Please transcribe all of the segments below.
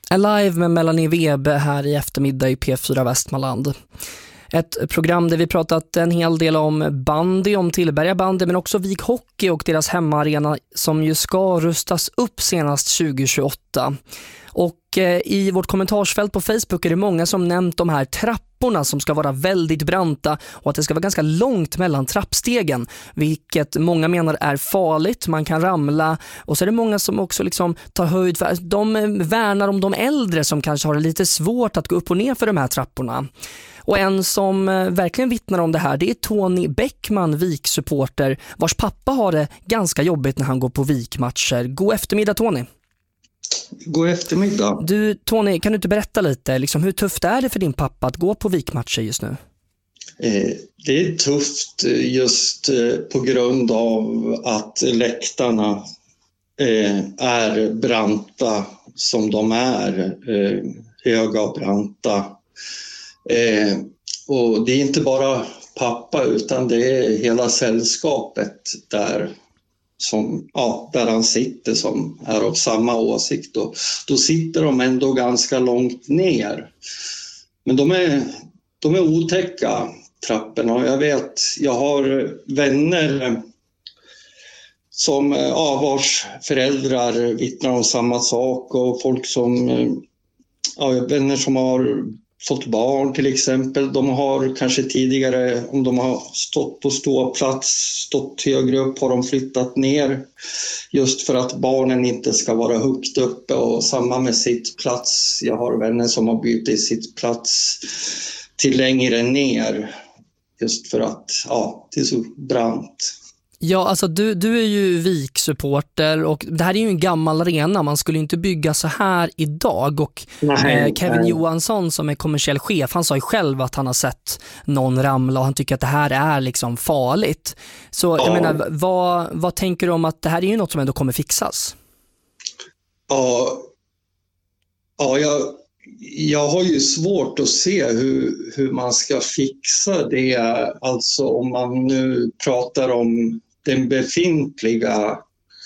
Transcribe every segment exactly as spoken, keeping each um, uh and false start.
Alive med Melanie Webe här i eftermiddag i P fyra Västmanland. Ett program där vi pratat en hel del om bandy, om Tillberga bandy, men också Vik Hockey och deras hemmaarena som ju ska rustas upp senast tjugo tjugoåtta. Och eh, i vårt kommentarsfält på Facebook är det många som nämnt de här trapporna som ska vara väldigt branta och att det ska vara ganska långt mellan trappstegen, vilket många menar är farligt. Man kan ramla, och så är det många som också liksom tar höjd för, de värnar om de äldre som kanske har det lite svårt att gå upp och ner för de här trapporna. Och en som verkligen vittnar om det här, det är Tony Bäckman, Vik-supporter, vars pappa har det ganska jobbigt när han går på Vik-matcher. God eftermiddag, Tony. God eftermiddag. Du, Tony, kan du inte berätta lite, liksom, hur tufft är det för din pappa att gå på Vik-matcher just nu? Eh, det är tufft just eh, på grund av att läktarna eh, är branta som de är, eh, höga och branta. Eh, och det är inte bara pappa utan det är hela sällskapet där, som, ja, där han sitter som är av samma åsikt. Och då sitter de ändå ganska långt ner. Men de är, de är otäcka, trapporna. Och jag vet, jag har vänner som, ja, vars föräldrar vittnar om samma sak. Och folk som, ja, vänner som har fått barn till exempel, de har kanske tidigare, om de har stått på ståplats, stått högre upp, har de flyttat ner just för att barnen inte ska vara högt uppe, och samma med sitt plats. Jag har vänner som har bytt i sitt plats till längre ner just för att, ja, det är så brant. Ja, alltså du, du är ju Vik-supporter och det här är ju en gammal arena. Man skulle inte bygga så här idag. Och nej, eh, Kevin nej. Johansson som är kommersiell chef, han sa ju själv att han har sett någon ramla och han tycker att det här är liksom farligt. Så ja. jag menar, vad, vad tänker du om att det här är ju något som ändå kommer fixas? Ja, ja jag, jag har ju svårt att se hur, hur man ska fixa det. Alltså om man nu pratar om den befintliga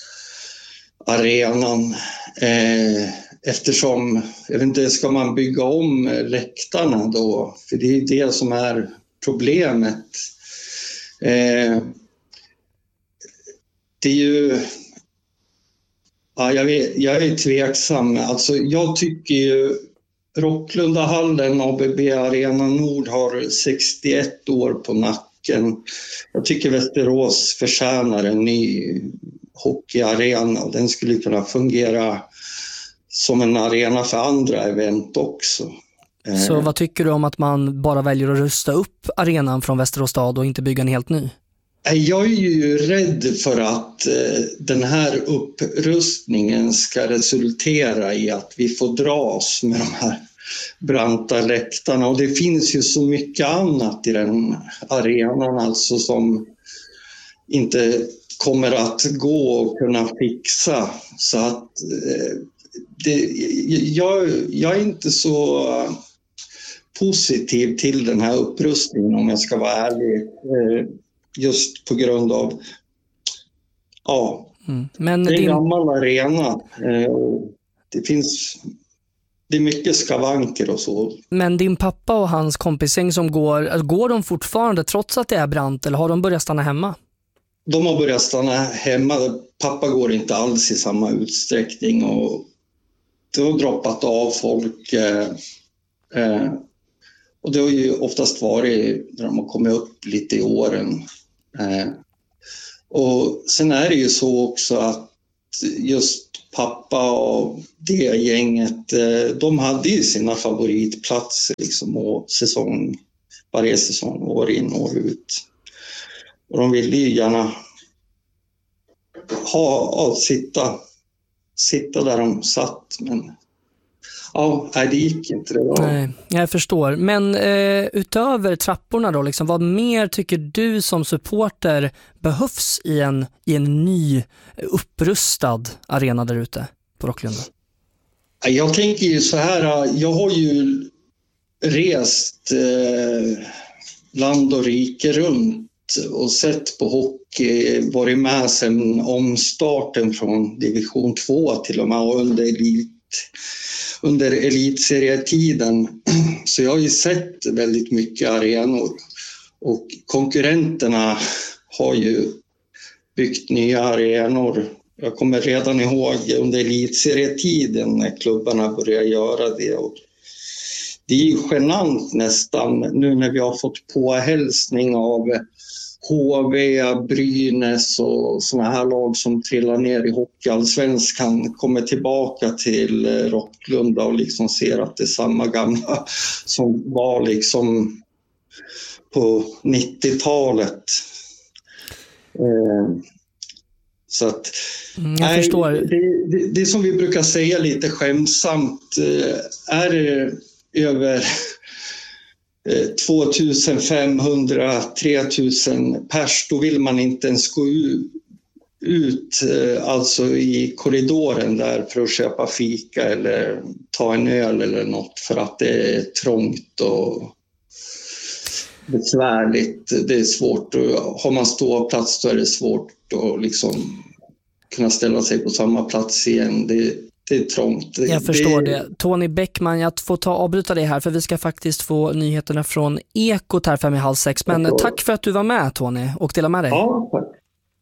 arenan, eh, eftersom, jag vet inte, ska man bygga om läktarna då? För det är det som är problemet. Eh, det är ju, ja, jag, vet, jag är tveksam. Alltså jag tycker ju Rocklundahallen, A B B Arena Nord, har sextioett år på nacken. Jag tycker Västerås förtjänar en ny hockeyarena, och den skulle kunna fungera som en arena för andra event också. Så vad tycker du om att man bara väljer att rusta upp arenan från Västerås stad och inte bygga en helt ny? Jag är ju rädd för att den här upprustningen ska resultera i att vi får dras med de här branta läktarna. Och det finns ju så mycket annat i den arenan alltså som inte kommer att gå och kunna fixa. Så att det, jag, jag är inte så positiv till den här upprustningen, om jag ska vara ärlig. Just på grund av, ja, mm. Men det är en din... gammal arena. Det finns, det är mycket skavanker och så. Men din pappa och hans kompisgäng som går, går de fortfarande trots att det är brant, eller har de börjat stanna hemma? De har börjat stanna hemma. Pappa går inte alls i samma utsträckning, och det har droppat av folk. Eh, eh, och det har ju oftast varit när de har kommit upp lite i åren. Eh, och sen är det ju så också att just pappa och det gänget, eh, de hade ju sina favoritplatser liksom, och säsong, varje säsong, år in år ut. Och de ville ju gärna ha, ha sitta, sitta där de satt, men ja, det gick inte det. Nej, jag förstår. Men eh, utöver trapporna då, liksom, vad mer tycker du som supporter behövs i en, i en ny upprustad arena där ute på Rocklunda? Jag tänker ju så här, jag har ju rest eh, land och rike runt och sett på hockey, varit med sedan omstarten från division två till och med under elit. under elitserietiden. Så jag har ju sett väldigt mycket arenor. Och konkurrenterna har ju byggt nya arenor. Jag kommer redan ihåg under elitserietiden när klubbarna började göra det. Och det är ju genant nästan nu när vi har fått påhälsning av H V, Brynäs och såna här lag som trillar ner i hockeyallsvenskan kommer tillbaka till Rocklunda och liksom ser att det är samma gamla som var liksom på nittiotalet. Eh, så att mm, jag nej, förstår. Det, det, det som vi brukar säga lite skämtsamt, är det över tvåtusenfemhundra till tre tusen pers, då vill man inte ens gå ut alltså i korridoren där för att köpa fika eller ta en öl eller något, för att det är trångt och besvärligt. Det är svårt, och har man ståplats då är det svårt att liksom kunna ställa sig på samma plats igen. Det Det är trångt. Det, jag förstår det. det. Tony Bäckman, jag får ta avbryta det här för vi ska faktiskt få nyheterna från Ekot här fem i halv sex. Men tack för att du var med, Tony, och dela med dig. Ja, tack.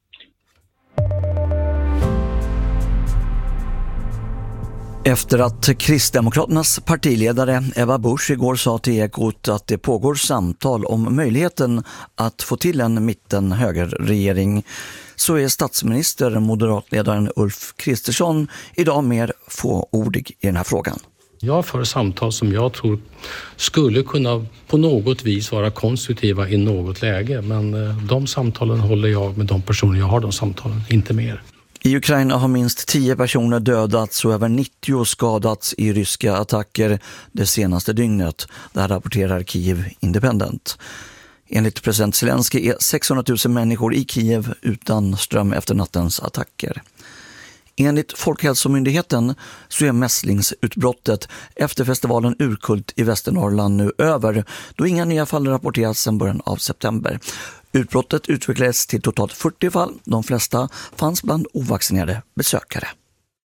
Efter att Kristdemokraternas partiledare Ebba Busch igår sa till Ekot att det pågår samtal om möjligheten att få till en mitten-högerregering, så är statsminister moderatledaren Ulf Kristersson idag mer fåordig i den här frågan. Jag för samtal som jag tror skulle kunna på något vis vara konstruktiva i något läge, men de samtalen håller jag med de personer jag har de samtalen, inte mer. I Ukraina har minst tio personer dödats och över nittio skadats i ryska attacker det senaste dygnet. Det här rapporterar Kiev Independent. Enligt president Zelensky är sexhundratusen människor i Kiev utan ström efter nattens attacker. Enligt Folkhälsomyndigheten så är mässlingsutbrottet efter festivalen Urkult i Västernorrland nu över, då inga nya fall rapporterats sedan början av september. Utbrottet utvecklades till totalt fyrtio fall, de flesta fanns bland ovaccinerade besökare.